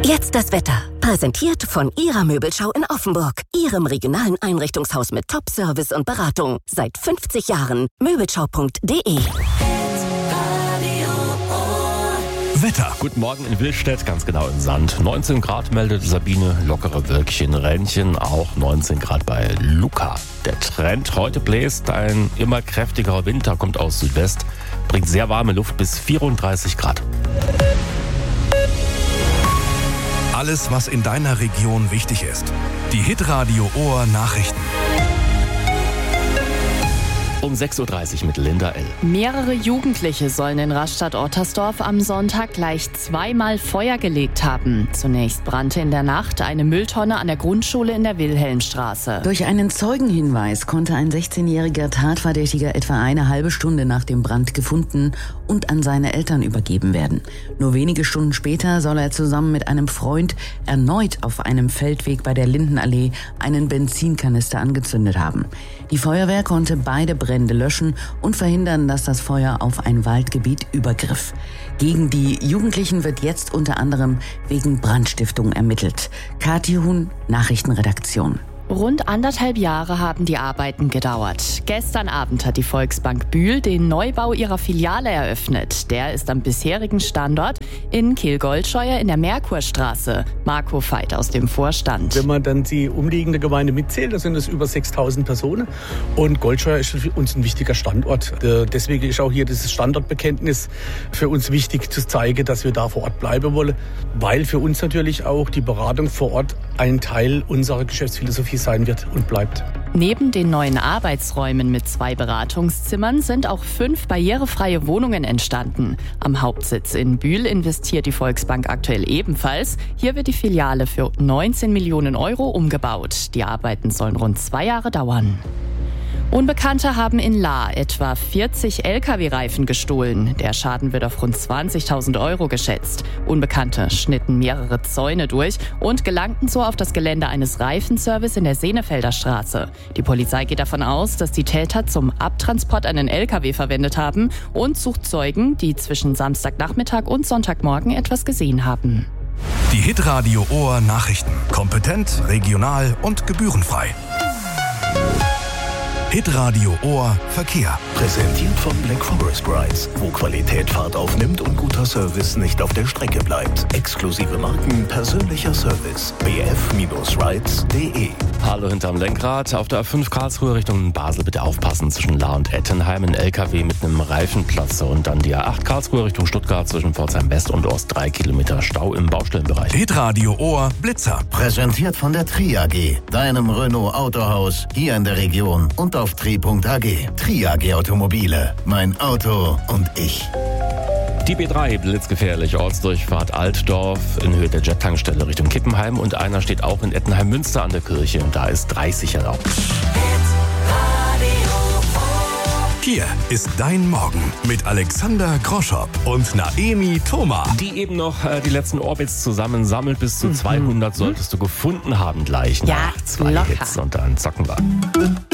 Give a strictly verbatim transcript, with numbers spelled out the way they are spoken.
Jetzt das Wetter. Präsentiert von Ihrer Möbelschau in Offenburg. Ihrem regionalen Einrichtungshaus mit Top-Service und Beratung. Seit fünfzig Jahren. Möbelschau punkt de. Wetter. Guten Morgen in Willstedt, ganz genau im Sand. neunzehn Grad meldet Sabine, lockere Wölkchen, Rändchen, auch neunzehn Grad bei Luca. Der Trend heute bläst ein immer kräftigerer Winter, kommt aus Südwest, bringt sehr warme Luft bis vierunddreißig Grad. Alles, was in deiner Region wichtig ist. Die Hitradio Ohr Nachrichten. Um sechs Uhr dreißig mit Linda L. Mehrere Jugendliche sollen in Rastatt-Ottersdorf am Sonntag gleich zweimal Feuer gelegt haben. Zunächst brannte in der Nacht eine Mülltonne an der Grundschule in der Wilhelmstraße. Durch einen Zeugenhinweis konnte ein sechzehnjähriger Tatverdächtiger etwa eine halbe Stunde nach dem Brand gefunden und an seine Eltern übergeben werden. Nur wenige Stunden später soll er zusammen mit einem Freund erneut auf einem Feldweg bei der Lindenallee einen Benzinkanister angezündet haben. Die Feuerwehr konnte beide Brände löschen und verhindern, dass das Feuer auf ein Waldgebiet übergriff. Gegen die Jugendlichen wird jetzt unter anderem wegen Brandstiftung ermittelt. Kathi Huhn, Nachrichtenredaktion. Rund anderthalb Jahre haben die Arbeiten gedauert. Gestern Abend hat die Volksbank Bühl den Neubau ihrer Filiale eröffnet. Der ist am bisherigen Standort in Kehl-Goldscheuer in der Merkurstraße. Marco Veit aus dem Vorstand. Wenn man dann die umliegende Gemeinde mitzählt, dann sind es über sechstausend Personen. Und Goldscheuer ist für uns ein wichtiger Standort. Deswegen ist auch hier dieses Standortbekenntnis für uns wichtig zu zeigen, dass wir da vor Ort bleiben wollen. Weil für uns natürlich auch die Beratung vor Ort ein Teil unserer Geschäftsphilosophie sein wird und bleibt. Neben den neuen Arbeitsräumen mit zwei Beratungszimmern sind auch fünf barrierefreie Wohnungen entstanden. Am Hauptsitz in Bühl investiert die Volksbank aktuell ebenfalls. Hier wird die Filiale für neunzehn Millionen Euro umgebaut. Die Arbeiten sollen rund zwei Jahre dauern. Unbekannte haben in Lahr etwa vierzig L K W-Reifen gestohlen. Der Schaden wird auf rund zwanzigtausend Euro geschätzt. Unbekannte schnitten mehrere Zäune durch und gelangten so auf das Gelände eines Reifenservice in der Senefelder Straße. Die Polizei geht davon aus, dass die Täter zum Abtransport einen L K W verwendet haben und sucht Zeugen, die zwischen Samstagnachmittag und Sonntagmorgen etwas gesehen haben. Die Hitradio Ohr Nachrichten. Kompetent, regional und gebührenfrei. Hitradio Ohr Verkehr. Präsentiert von Black Forest Rides, wo Qualität Fahrt aufnimmt und guter Service nicht auf der Strecke bleibt. Exklusive Marken, persönlicher Service. b f rides punkt de. Hallo hinterm Lenkrad. Auf der A fünf Karlsruhe Richtung Basel bitte aufpassen. Zwischen Lahr und Ettenheim ein L K W mit einem Reifenplatz. Und dann die A acht Karlsruhe Richtung Stuttgart zwischen Pforzheim West und Ost. Drei Kilometer Stau im Baustellenbereich. Hitradio Ohr Blitzer. Präsentiert von der Tri A G, deinem Renault Autohaus hier in der Region und auf tri punkt a g. Tri A G Automobile. Mein Auto und ich. Die B drei blitzgefährlich, Ortsdurchfahrt Altdorf in Höhe der Jet-Tankstelle Richtung Kippenheim und einer steht auch in Ettenheim-Münster an der Kirche und da ist dreißig erlaubt. Hier ist dein Morgen mit Alexander Groschopp und Naemi Thoma. Die eben noch äh, die letzten Orbits zusammensammelt. Bis zu zweihundert solltest du gefunden haben gleich Ja, nach zwei locker. Hits und dann zocken wir.